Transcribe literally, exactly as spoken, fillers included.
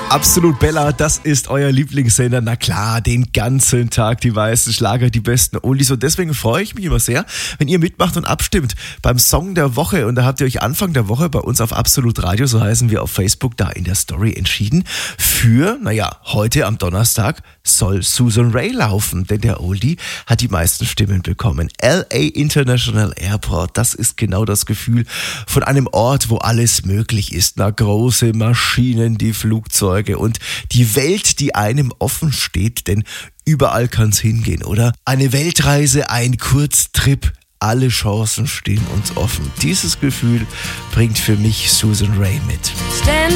Absolut Bella, das ist euer Lieblingssender. Na klar, den ganzen Tag die meisten Schlager, die besten Oldies. Und deswegen freue ich mich immer sehr, wenn ihr mitmacht und abstimmt beim Song der Woche. Und da habt ihr euch Anfang der Woche bei uns auf Absolut Radio, so heißen wir auf Facebook, da in der Story entschieden für, naja, heute am Donnerstag soll Susan Ray laufen. Denn der Oldie hat die meisten Stimmen bekommen. L A International Airport, das ist genau das Gefühl von einem Ort, wo alles möglich ist. Na, große Maschinen, die Flugzeuge und die Welt, die einem offen steht, denn überall kann's hingehen, oder? Eine Weltreise, ein Kurztrip, alle Chancen stehen uns offen. Dieses Gefühl bringt für mich Susan Ray mit.